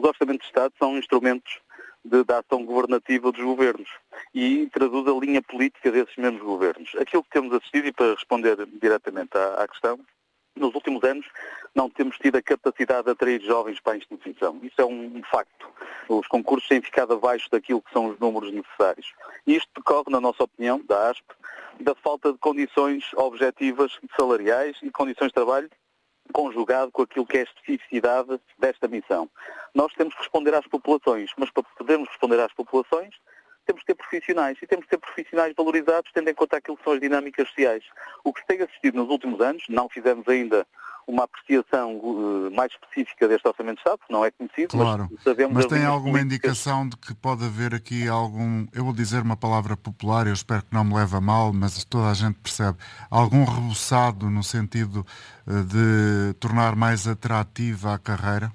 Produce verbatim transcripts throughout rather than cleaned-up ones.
os orçamentos de Estado são instrumentos de, da ação governativa dos governos e traduz a linha política desses mesmos governos. Aquilo que temos assistido, e para responder diretamente à, à questão, nos últimos anos não temos tido a capacidade de atrair jovens para a instituição. Isso é um, um facto. Os concursos têm ficado abaixo daquilo que são os números necessários. E isto decorre, na nossa opinião, da A S P, da falta de condições objetivas salariais e condições de trabalho conjugado com aquilo que é a especificidade desta missão. Nós temos que responder às populações, mas para podermos responder às populações, temos que ter profissionais, e temos que ter profissionais valorizados, tendo em conta aquilo que são as dinâmicas sociais. O que se tem assistido nos últimos anos, não fizemos ainda uma apreciação uh, mais específica deste Orçamento de Estado, que não é conhecido, claro, mas sabemos... Mas tem alguma políticas... indicação de que pode haver aqui algum, eu vou dizer uma palavra popular, eu espero que não me leve a mal, mas toda a gente percebe, algum reboçado no sentido uh, de tornar mais atrativa a carreira?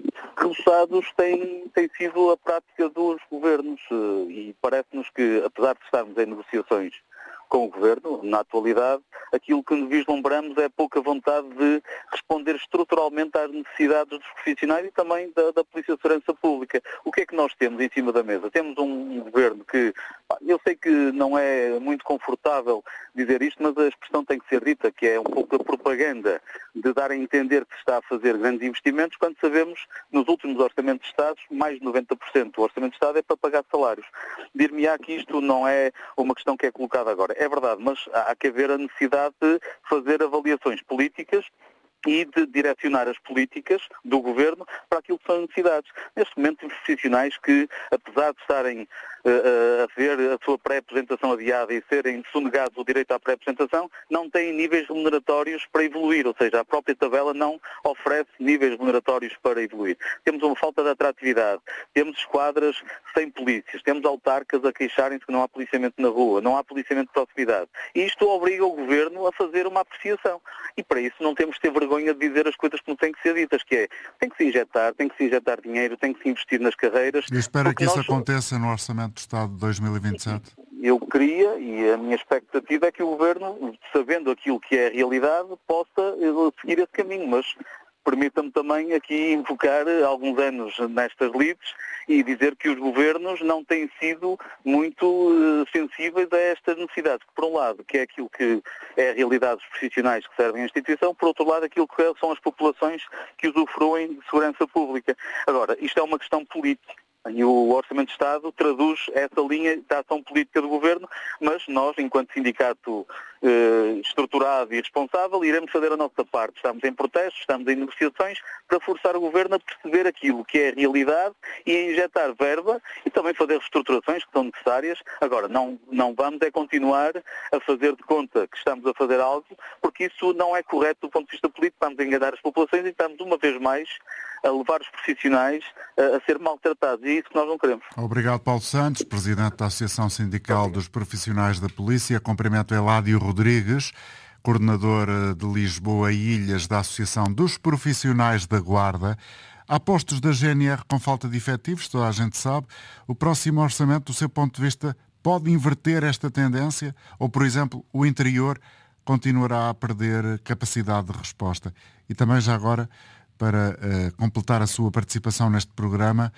Reboçados tem, tem sido a prática dos governos uh, e parece-nos que, apesar de estarmos em negociações com o Governo, na atualidade, aquilo que vislumbramos é pouca vontade de responder estruturalmente às necessidades dos profissionais e também da, da Polícia de Segurança Pública. O que é que nós temos em cima da mesa? Temos um, um Governo que, pá, eu sei que não é muito confortável dizer isto, mas a expressão tem que ser dita, que é um pouco a propaganda de dar a entender que se está a fazer grandes investimentos, quando sabemos, nos últimos orçamentos de Estado, mais de noventa por cento do orçamento de Estado é para pagar salários. Dir-me-á que isto não é uma questão que é colocada agora. É verdade, mas há que haver a necessidade de fazer avaliações políticas e de direcionar as políticas do Governo para aquilo que são necessidades. Neste momento temos profissionais que, apesar de estarem uh, a ver a sua pré-apresentação adiada e serem sonegados o direito à pré-apresentação, não têm níveis remuneratórios para evoluir, ou seja, a própria tabela não oferece níveis remuneratórios para evoluir. Temos uma falta de atratividade, temos esquadras sem polícias, temos autarcas a queixarem-se que não há policiamento na rua, não há policiamento de proximidade. E isto obriga o Governo a fazer uma apreciação. E para isso não temos de ter vergonha de dizer as coisas que não têm que ser ditas, que é, tem que se injetar, tem que se injetar dinheiro, tem que se investir nas carreiras. E espera que isso nós... aconteça no Orçamento do Estado de dois mil e vinte e sete? Eu queria, e a minha expectativa é que o Governo, sabendo aquilo que é a realidade, possa seguir esse caminho, mas permita-me também aqui invocar alguns anos nestas lides e dizer que os governos não têm sido muito uh, sensíveis a estas necessidades, que por um lado, que é aquilo que é a realidade dos profissionais que servem à instituição, por outro lado, aquilo que são as populações que usufruem de segurança pública. Agora, isto é uma questão política. E o Orçamento de Estado traduz essa linha da ação política do Governo, mas nós, enquanto sindicato eh, estruturado e responsável, iremos fazer a nossa parte. Estamos em protestos, estamos em negociações para forçar o Governo a perceber aquilo que é a realidade e a injetar verba e também fazer reestruturações que são necessárias. Agora, não, não vamos é continuar a fazer de conta que estamos a fazer algo, porque isso não é correto do ponto de vista político. Vamos enganar as populações e estamos, uma vez mais, a levar os profissionais a, a ser maltratados. E é isso que nós não queremos. Obrigado, Paulo Santos, Presidente da Associação Sindical dos Profissionais da Polícia. Cumprimento Eládio Rodrigues, Coordenador de Lisboa e Ilhas da Associação dos Profissionais da Guarda. Há postos da G N R com falta de efetivos, toda a gente sabe. O próximo orçamento, do seu ponto de vista, pode inverter esta tendência? Ou, por exemplo, o interior continuará a perder capacidade de resposta? E também, já agora, para uh, completar a sua participação neste programa,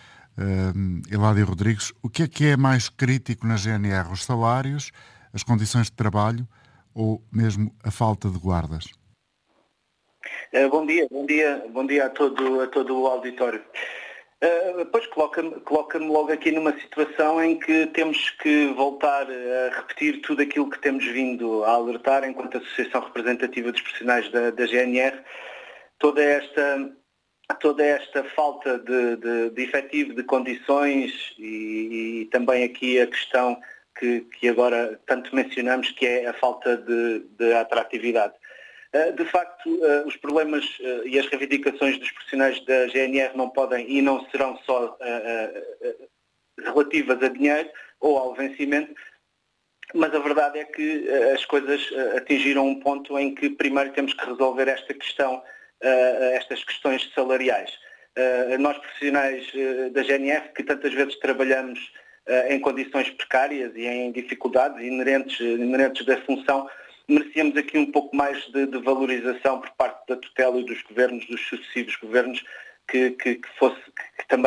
uh, Eládio Rodrigues, o que é que é mais crítico na G N R? Os salários, as condições de trabalho ou mesmo a falta de guardas? Uh, bom dia, bom dia, bom dia a todo, a todo o auditório. Uh, pois coloca-me, coloca-me logo aqui numa situação em que temos que voltar a repetir tudo aquilo que temos vindo a alertar enquanto Associação Representativa dos Profissionais da, da G N R. Toda esta, toda esta falta de, de, de efetivo, de condições e, e também aqui a questão que, que agora tanto mencionamos, que é a falta de, de atratividade. De facto, os problemas e as reivindicações dos profissionais da G N R não podem e não serão só relativas a dinheiro ou ao vencimento, mas a verdade é que as coisas atingiram um ponto em que primeiro temos que resolver esta questão, estas questões salariais. Nós, profissionais da G N R, que tantas vezes trabalhamos em condições precárias e em dificuldades inerentes, inerentes da função, merecíamos aqui um pouco mais de, de valorização por parte da tutela e dos governos, dos sucessivos governos, que, que, que fosse que também